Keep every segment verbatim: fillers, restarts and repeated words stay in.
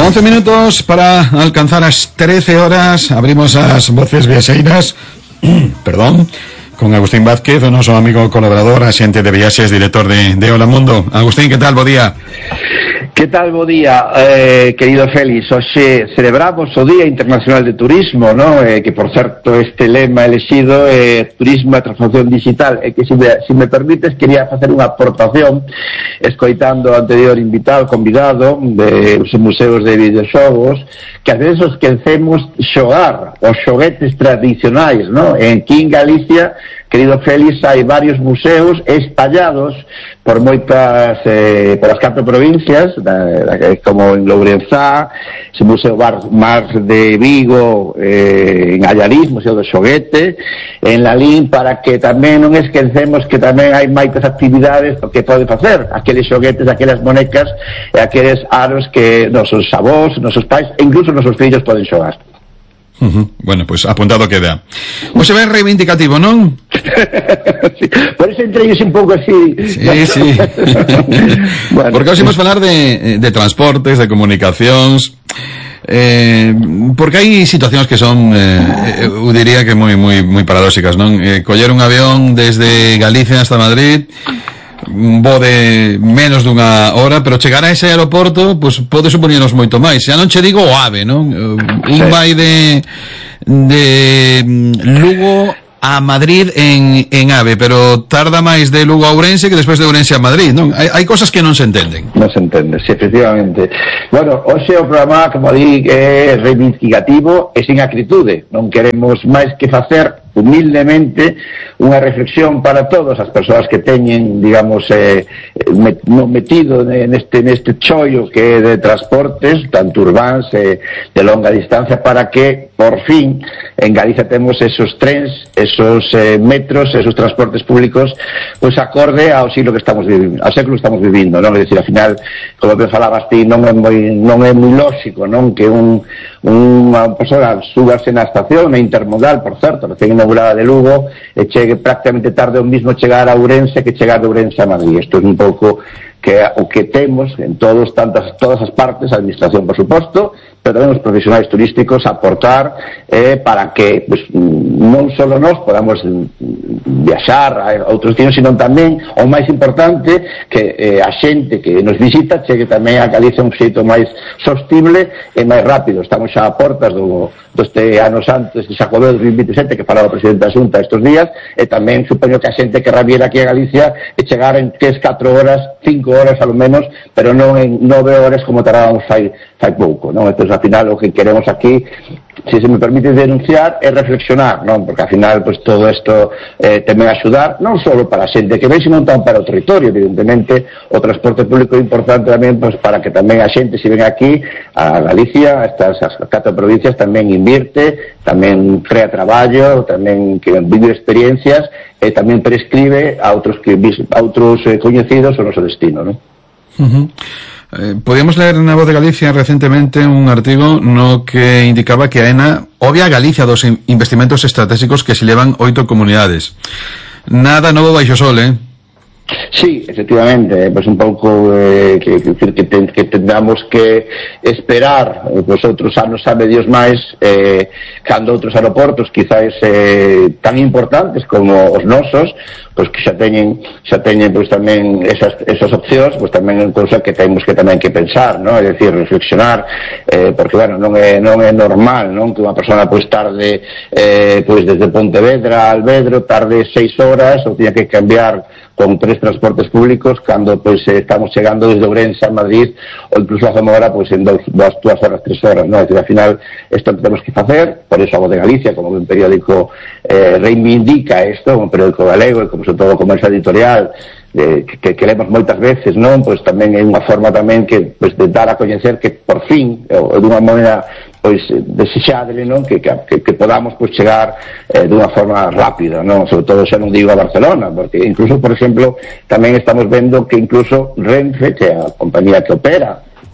once minutos para alcanzar las trece horas. Abrimos las voces viaxeiras perdón, con Agustín Vázquez, o noso amigo colaborador, axente de viaxes, director de, de Hola Mundo. Agustín, que tal? Bo día. Que tal, bo día, eh, querido Félix. Hoxe celebramos o Día Internacional de Turismo, ¿no? Eh, que, por certo, este lema elexido é eh, Turismo e Transformación Digital, e que, se me, se me permites, quería facer unha aportación escoitando o anterior invitado, convidado de os museos de videoxogos, que ás veces os esquecemos xogar os xoguetes tradicionais, ¿no? En aquí en Galicia, querido Félix, hai varios museos espallados por moitas, eh, por as catro provincias, da, da, como en Lourenzá, ese Museo Bar, Mar de Vigo, eh, en Allariz, Museo do Xoguete, en Lalín, para que tamén non esquecemos que tamén hai moitas actividades que pode facer, aqueles xoguetes, aquelas monecas, e aqueles aros que nosos avós, nosos pais, e incluso nosos fillos poden xogar. Uh-huh. Bueno, pues apuntado queda. Pues se ve reivindicativo, non? Sí, por eso entre ellos un pouco así. Sí, sí. Bueno. Porque hoxe imos falar de, de transportes, de comunicacións, eh, porque hai situacións que son, eh, eu diría que moi moi moi paradóxicas, non? Eh, coller un avión desde Galicia hasta Madrid, un voo de menos dunha hora, pero chegar a ese aeroporto, pues, pode supoñernos moito máis. Xa non che digo o AVE, non? Un vai de de Lugo a Madrid en, en AVE, pero tarda máis de Lugo a Ourense que despois de Ourense a Madrid, non? Hai, hai cosas que non se entenden. Non se entende, sí, efectivamente. Bueno, hoxe o programa, como di, é reivindicativo e sin acritude. Non queremos máis que facer humildemente unha reflexión para todas as persoas que teñen, digamos, eh, met, no metido neste, neste chollo que é de transportes, tanto urbáns eh, de longa distancia, para que, por fin, en Galicia temos esos trens, esos eh, metros, esos transportes públicos, pois acorde ao siglo que estamos vivindo, ao século que estamos vivindo, non? É dicir, ao final, como ben falabas ti, non é moi, non é moi lógico, non? Que un, unha persoa súbase na estación, na intermodal, por certo, recén inaugurada de Lugo, e chegue prácticamente tarde o mismo chegar a Ourense que chegar de Ourense a Madrid. Isto é un pouco que o que temos en todos tantas todas as partes, a administración, por suposto, pero tamén os profesionais turísticos aportar eh, para que pues, non só nós podamos viaxar a outros destinos, sino tamén, o máis importante, que eh, a xente que nos visita chegue tamén a Galicia un xeito máis sostible e máis rápido. Estamos xa a portas do, do este ano santo, este Xacobeo dos dos mil veintisiete, que falaba o presidente da Xunta estes días, e tamén supoño que a xente que rabiera aquí a Galicia e chegar en tres, catro horas, cinco horas a lo menos, pero non en nove horas como tardábamos fai, fai pouco, non? Entón, ao final, o que queremos aquí, se se me permite denunciar, é reflexionar, non? Porque ao final, pues, todo isto eh, tamén axudar, non só para a xente que ve, sino tamén para o territorio. Evidentemente, o transporte público é importante tamén, pues, para que tamén a xente, se ven aquí a Galicia, a estas as catro provincias, tamén invirte, tamén crea traballo, tamén que vive experiencias, e tamén prescribe a outros que a outros eh, coñecidos o noso destino, non? Uh-huh. Eh, podíamos leer na Voz de Galicia recentemente un artigo no que indicaba que AENA obvia a Galicia dos investimentos estratégicos que se levan oito comunidades. Nada novo baixo sol, eh? Sí, efectivamente, pues un pouco eh, que, que, que, ten, que tendamos que esperar os outros anos, sabe Dios máis, eh, cando outros aeroportos quizás eh, tan importantes como os nosos, pois que xa teñen xa teñen pois tamén esas esas opcións, pois tamén é cousa que temos que tamén que pensar, non? É dicir, reflexionar, eh, porque bueno, non é non é normal, non, que unha persona pois tarde eh, pois desde Pontevedra a Alvedro tarde seis horas ou tiña que cambiar con tres transportes públicos cando pois estamos chegando desde Ourense a Madrid ou incluso a Zamora pois en dos, dos, dúas horas, tres horas, non? É dicir, ao final isto que temos que facer, por eso a Voz de Galicia como un periódico eh, reivindica isto, un periódico galego e como sobre todo como esa editorial eh, que, que queremos moitas veces, non? Pois tamén é unha forma tamén que pois de dar a coñecer que por fin, ou de unha maneira pois desexable, non? Que, que, que podamos pois chegar eh, de unha forma rápida, non? Sobre todo xa non digo a Barcelona, porque incluso, por exemplo, tamén estamos vendo que incluso Renfe, que é a compañía que opera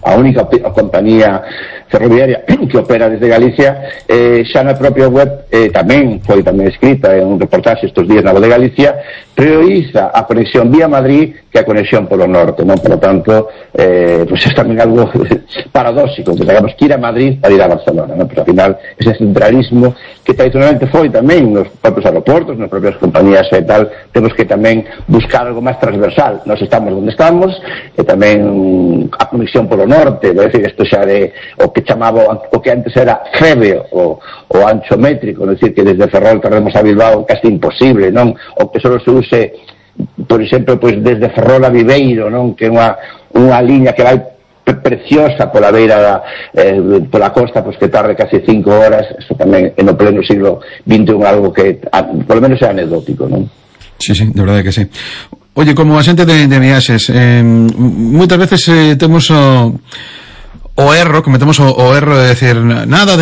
a única compañía ferroviaria que opera desde Galicia, eh, xa na propia web eh, tamén foi tamén escrita en un reportaxe estes días na Voz de Galicia, prioriza a conexión vía Madrid que a conexión polo norte, non? Por lo tanto, eh, pues é tamén algo paradóxico, que tengamos que ir a Madrid para ir a Barcelona, non? Pero ao final, ese centralismo que tradicionalmente foi tamén nos propios aeroportos, nas propias compañías e tal, temos que tamén buscar algo máis transversal. Nós estamos onde estamos, e tamén a conexión polo norte, é dicir, isto xa de o que chamaba, o que antes era G E B E, o, o ancho métrico, é dicir, que desde Ferrol carremos a Bilbao casi imposible, non? O que só se use, por exemplo, pois desde Ferrol a Viveiro, non? Que é unha, unha liña que vai preciosa pola beira da, eh, pola costa, pois que tarde casi cinco horas, eso tamén en o pleno siglo vinte e un algo que, a, por lo menos é anecdótico, non? Sí, sí, de verdade que sí. Oye, como axente de, de viaxes, eh, moitas veces eh, temos o, o erro, cometemos o, o erro de decir nada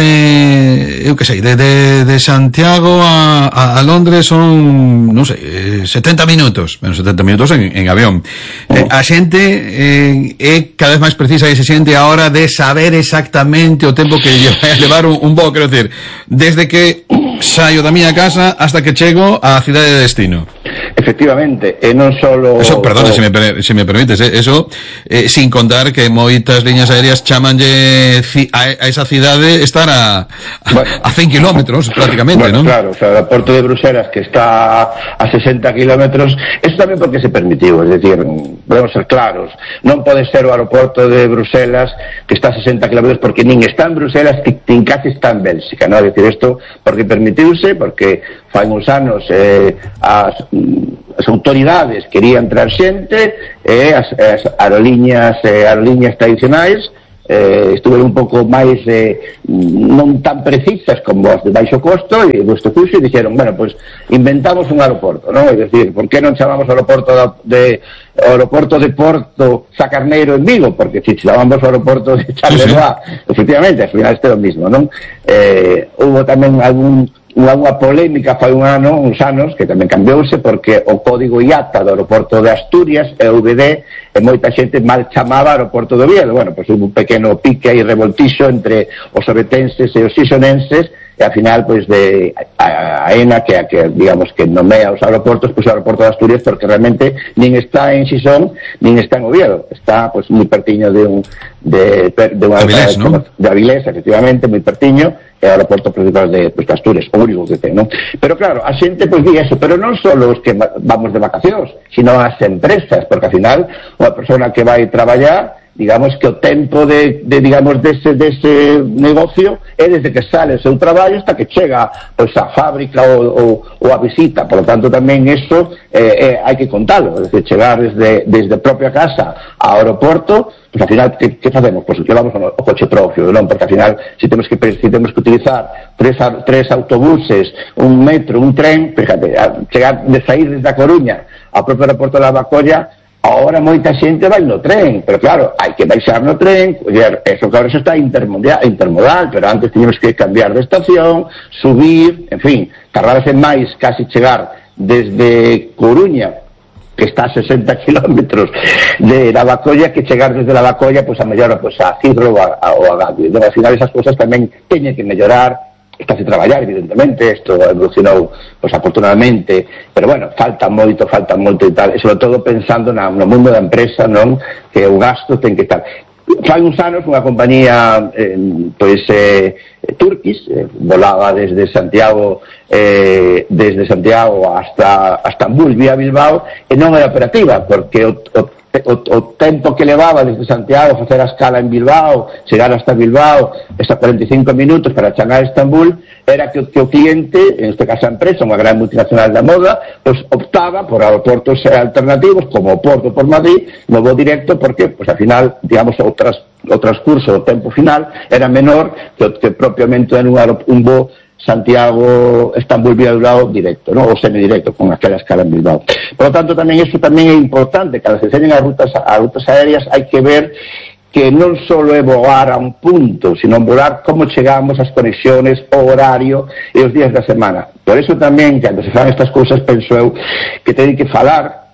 de, eu que sei, de, de, de Santiago a, a, a Londres son, non sei, setenta minutos, bueno, setenta minutos en, en avión. Eh, a xente eh, é cada vez máis precisa e se xente a hora de saber exactamente o tempo que lle vai a levar un, un voo, quero decir, desde que saio da miña casa hasta que chego á cidade de destino. Efectivamente, e non solo... Eso, perdona, o... se, me, se me permites, eh, eso, eh, sin contar que moitas liñas aéreas chamanlle a, a esa cidade estar a, a, bueno, a cen kilómetros, prácticamente, bueno, non? Claro, o sea, o aeroporto de Bruselas, que está a sesenta kilómetros, eso tamén porque se permitiu, es decir, podemos ser claros, non pode ser o aeroporto de Bruselas que está a sesenta kilómetros, porque nin está en Bruselas, nin casi está en Bélxica, non? Es decir, isto porque permitiuse, porque fai uns anos eh, as... as autoridades querían traer xente e as, as aerolíneas eh, aerolíneas tradicionais eh, estuveron un pouco máis eh, non tan precisas como as de baixo costo e vuestro curso e dixeron, bueno, pues inventamos un aeroporto, non? É dicir, por que non chamamos aeroporto de aeroporto de Porto Sacarneiro en Vigo? Porque se chamamos aeroporto de Charleroi, sí, sí. Efectivamente, al final este é o mismo, non? Eh, hubo tamén algún unha, unha polémica fai un ano, uns anos, que tamén cambiouse porque o código I A T A do aeroporto de Asturias é U V D e moita xente mal chamaba aeroporto de Oviedo. Bueno, pois pues, hubo un pequeno pique aí revoltixo entre os obetenses e os xixonenses e ao final, pois, de a, a ENA que, que, digamos, que nomea os aeroportos, pois o aeroporto de Asturias, porque realmente nin está en Xixón, nin está en Oviedo, está, pois, moi pertiño de un de, de unha Avilés, ¿no? De Avilés, efectivamente, moi pertiño, é o aeroporto principal de, pues, de Asturias, o único que ten, non? Pero claro, a xente, pois, di eso, pero non só os que vamos de vacacións, sino as empresas, porque ao final, unha persona que vai traballar, digamos que o tempo de, de digamos, dese, dese negocio é desde que sale o seu traballo hasta que chega, pois, a fábrica ou, ou, ou a visita, por lo tanto tamén eso eh, eh, hai que contalo, é dicir, chegar desde, desde a propia casa ao aeroporto, pois ao final, que, que facemos? Pois levamos o, o coche propio, non? Porque ao final, se temos que, se temos que utilizar tres, tres autobuses, un metro, un tren, fíjate, a chegar de sair desde a Coruña ao propio aeroporto de Lavacolla, ahora moita xente vai no tren, pero claro, hai que baixar no tren, coller, eso que ahora está intermodal, intermodal, pero antes teníamos que cambiar de estación, subir, en fin, tardase máis casi chegar desde Coruña, que está a sesenta kilómetros de Lavacolla, que chegar desde Lavacolla, pois, pues, a mellor, pois, pues, a Cidro ou a, a, a Gadio. Entón, ao final, esas cousas tamén teñen que mellorar. Está a traballar, evidentemente, isto evolucionou, pois, afortunadamente, pero bueno, falta moito, falta moito e tal, e sobre todo pensando na, no mundo da empresa, non? Que o gasto ten que estar. Fai uns anos unha compañía, eh, pois, eh, Turkish, eh, volaba desde Santiago, eh, desde Santiago hasta, hasta Estambul, vía Bilbao, e non era operativa, porque o, o O, o tempo que levaba desde Santiago a facer a escala en Bilbao, chegar hasta Bilbao, esas cuarenta e cinco minutos para chegar a Estambul, era que, que o cliente, en este caso a empresa, unha gran multinacional da moda, pues optaba por aeroportos alternativos, como o Porto por Madrid, no voo directo, porque, pues, al final, digamos, o, tras, o transcurso, o tempo final, era menor que, que propiamente en un, un voo Santiago, Estambul, vía Bilbao directo, ¿no? O semidirecto, con aquela escala en Bilbao. Por lo tanto, tamén iso tamén é importante, cando se enseñen as rutas, as rutas aéreas, hai que ver que non só é voar a un punto, sino voar como chegamos ás conexiones, o horario e os días da semana. Por eso tamén, cando se fan estas cousas, penso eu, que teñen que falar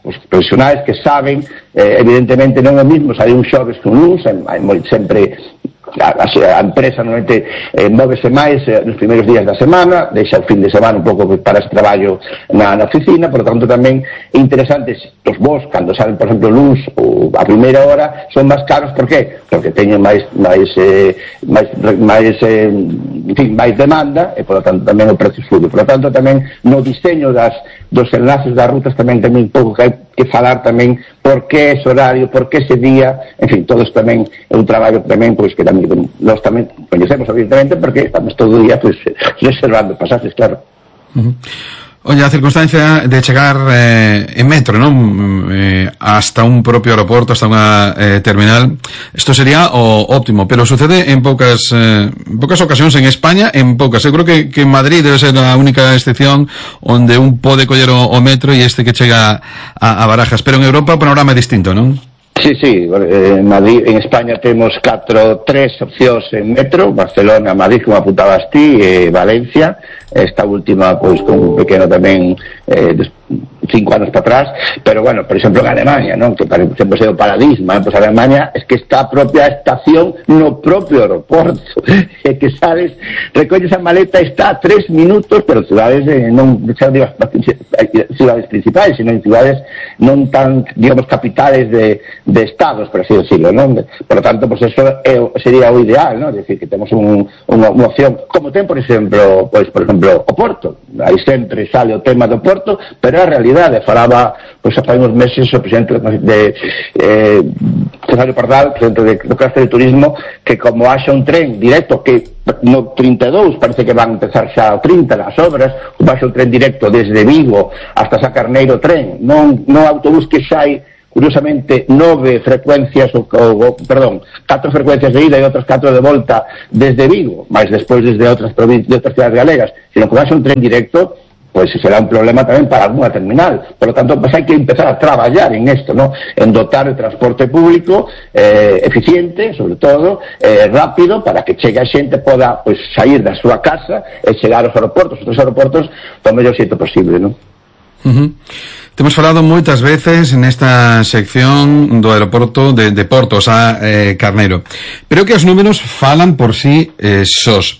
os profesionais que saben, eh, evidentemente non é o mismo sair un xoves que un luns, hai sempre a, a empresa normalmente eh, móvese máis eh, nos primeiros días da semana, deixa o fin de semana un pouco para ese traballo na, na oficina, por lo tanto tamén é interesante os vos, cando salen, por exemplo, luns ou a primeira hora, son máis caros, por qué? Porque teñen máis máis eh, máis, máis eh, en fin, máis demanda e por lo tanto tamén o precio sube. Por lo tanto tamén no diseño das, dos enlaces das rutas tamén ten un pouco que hai que falar tamén por que ese horario, por que ese día, en fin, todo isto tamén é un traballo tamén, pois, que tamén nós tamén coñecemos, evidentemente, porque estamos todo o día, pois, reservando pasajes, claro. Uh-huh. Oye, a circunstancia de chegar eh, en metro, non? Eh, hasta un propio aeroporto, hasta unha eh, terminal, isto sería o óptimo, pero sucede en poucas eh, en poucas ocasións en España, en poucas. Eu creo que, que en Madrid debe ser a única excepción onde un pode coller o, o metro e este que chega a, a Barajas, pero en Europa o panorama é distinto, non? Sí, sí, en Madrid, en España temos catro, tres opcións en metro, Barcelona, Madrid, como apuntabas ti, e Valencia, esta última, pois, con un pequeno tamén, eh, cinco anos para atrás, pero bueno, por exemplo en Alemania, non? Que por exemplo é o paradigma, pois Alemania es que está a propia estación no propio aeroporto, e que sales, recolles a maleta, está a tres minutos, pero ciudades eh, non, xa digo, ciudades principais, sino en ciudades non tan, digamos, capitales de, de estados, por así decirlo, non? Por lo tanto, pues eso é, sería o ideal, non? Es decir, que temos un, unha, unha opción, como ten, por exemplo, pois, por exemplo, o Porto, aí sempre sale o tema do Porto, pero a realidade falaba, pois, há uns meses o presidente de eh, Cesario Pardal, presidente de, do Castro de Turismo, que como haxa un tren directo que no trinta e dous, parece que van a empezar xa o trinta nas obras, como haxa un tren directo desde Vigo hasta Sacarneiro tren, non, non autobús que xa hai curiosamente nove frecuencias o, o, perdón, catro frecuencias de ida e outras catro de volta desde Vigo, máis despois desde outras provincias, de outras cidades galegas, sino que vai ser un tren directo, pois será un problema tamén para alguna terminal. Por lo tanto, pues hai que empezar a traballar en esto, ¿no? En dotar o transporte público eh, eficiente, sobre todo, eh, rápido, para que chegue a xente poda, pois, sair da súa casa e chegar aos aeroportos, os aeroportos, do mellor xeito posible, ¿no? Uh-huh. Temos falado moitas veces nesta sección do aeroporto de, de Portos a eh, Carneiro, pero que os números falan por si eh, sós.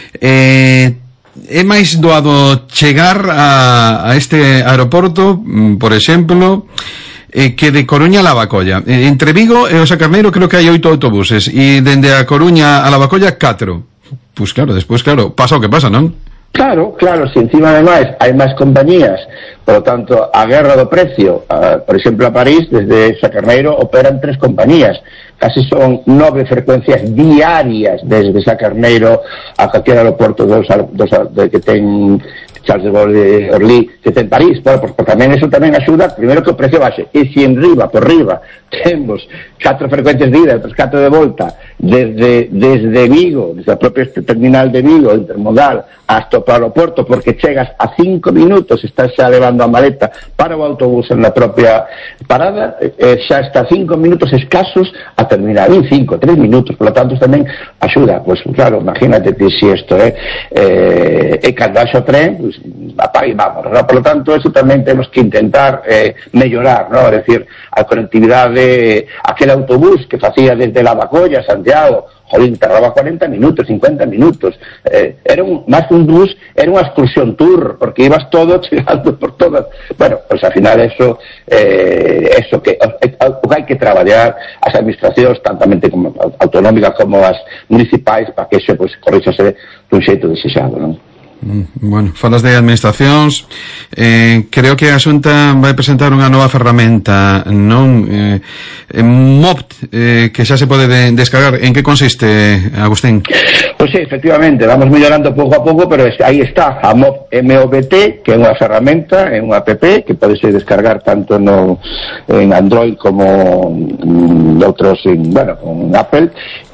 Eh, é máis doado chegar a, a este aeroporto, por exemplo, eh, que de Coruña a Lavacolla. Eh, entre Vigo e o Sacarneiro creo que hai oito autobuses, e dende a Coruña a Lavacolla catro. Pois claro, despois, claro, pasa o que pasa, non? Claro, claro, si encima ademais hai máis compañías, por lo tanto, a guerra do precio, uh, por exemplo, a París, desde Sacarneiro operan tres compañías, casi son nove frecuencias diarias desde Sacarneiro a calquera aeroporto dos, dos, de que ten Charles de Gaulle, Orly, que ten París. Bueno, pues, pues tamén eso tamén axuda, primeiro que o precio baixe, e se en riba, por riba, temos catro frecuencias de ida e outras catro de volta desde, desde Vigo, desde a propia terminal de Vigo, intermodal, hasta o aeroporto, porque chegas a cinco minutos, estás xa levando a maleta para o autobús en la propia parada, eh, xa está cinco minutos escasos a terminar, en cinco, tres minutos, por lo tanto tamén axuda. Pues claro, imagínate que si isto é eh, e cando haxa o tren, pues, apaga e vamos, ¿no? Por lo tanto, eso tamén temos que intentar eh, mellorar, ¿no? Es decir, a conectividade, aquel autobús que facía desde Lavacolla a Santiago, jolín, tardaba cuarenta minutos, cincuenta minutos, eh, era un, máis que un bus, era unha excursión tour, porque ibas todo chegando por todas. Bueno, pues al final eso, eh, eso que, o que hai que traballar as administracións, tantamente como autonómicas como as municipais, para que eso, pues, corríxase dun xeito desexado, non? Bueno, falas de administracións, eh, creo que a Xunta vai presentar unha nova ferramenta, non? Eh, M O B T, eh, que xa se pode de, descargar. En que consiste, Agustín? Pois sí, efectivamente, vamos mellorando pouco a pouco, pero aí está a M O B, M O B T, que é unha ferramenta, é unha app que pode ser descargar tanto no en Android como en outros, en, bueno, con Apple.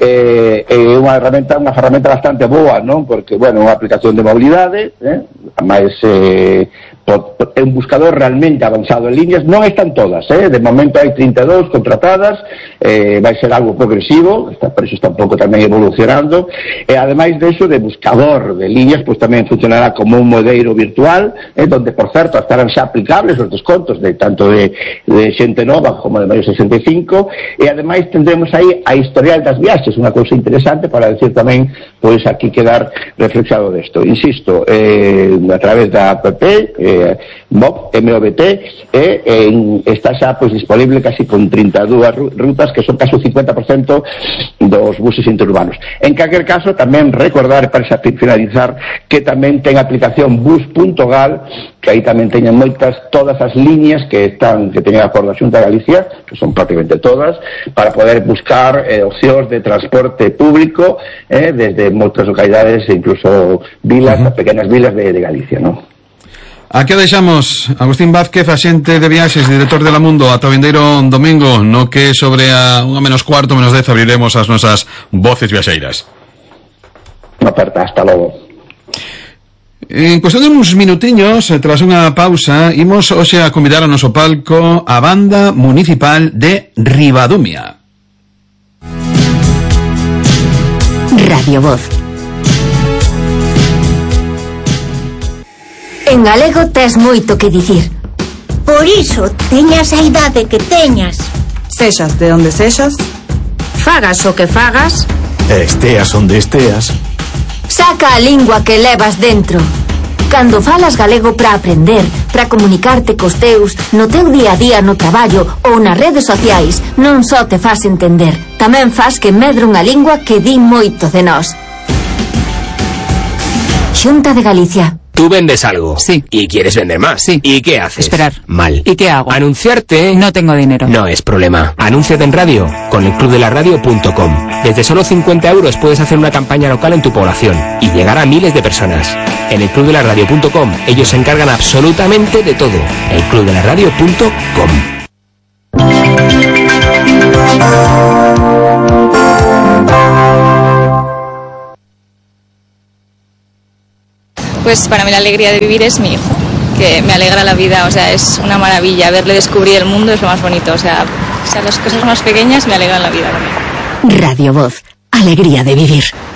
É eh, unha ferramenta, unha ferramenta bastante boa, non? Porque, bueno, unha aplicación de mobilidade, eh, máis eh, é un buscador realmente avanzado en líneas. Non están todas, eh? De momento hai trinta e dous contratadas, eh, vai ser algo progresivo, está, por eso está un pouco tamén evolucionando, e ademais de eso, de buscador de líneas, pois tamén funcionará como un modeiro virtual, eh, donde, por certo, estarán xa aplicables os descontos de tanto de, de xente nova como de maior sesenta e cinco, e ademais tendremos aí a historial das viaxes, unha cousa interesante para decir tamén, pois aquí quedar reflexado desto. Insisto, eh, a través da app, eh, M O B, M O B T, e en, está xa pois disponible casi con trinta e dúas rutas, que son casi o cincuenta por cento dos buses interurbanos. En calquer caso, tamén recordar, para finalizar, que tamén ten a aplicación bus punto gal, que aí tamén teñen moitas, todas as líneas que están, que teñen a por da Xunta de Galicia, que son prácticamente todas, para poder buscar eh, opcións de transporte público, eh, desde moitas localidades e incluso vilas, uh-huh. pequenas vilas de, de Galicia, non? Aquí deixamos Agustín Vázquez, axente de viaxes, director de La Mundo, ata o vindeiro domingo, no que sobre a unha menos cuarto, menos dez, abriremos as nosas voces viaxeiras. Aperta, hasta logo. En cuestión de uns minutiños, tras unha pausa, imos hoxe a convidar ao noso palco a banda municipal de Ribadumia. Radio Voz. En galego tes moito que dicir. Por iso, teñas a idade que teñas. Sexas de onde sexas, Fagas o que fagas, esteas onde esteas, saca a lingua que levas dentro. Cando falas galego para aprender, para comunicarte cos teus, no teu día a día no traballo ou nas redes sociais, non só te fas entender, tamén fas que medre unha lingua que di moito de nós. Xunta de Galicia. Tú vendes algo. Sí. Y quieres vender más. Sí. ¿Y qué haces? Esperar. Mal. ¿Y qué hago? Anunciarte. No tengo dinero. No es problema. Anúnciate en radio con el club de la radio punto com. Desde solo cincuenta euros puedes hacer una campaña local en tu población y llegar a miles de personas. En el club de la radio punto com ellos se encargan absolutamente de todo. el club de la radio punto com. Pues para mí la alegría de vivir es mi hijo, que me alegra la vida, o sea, es una maravilla. Verle descubrir el mundo es lo más bonito, o sea, o sea las cosas más pequeñas me alegran la vida también. Radio Voz, alegría de vivir.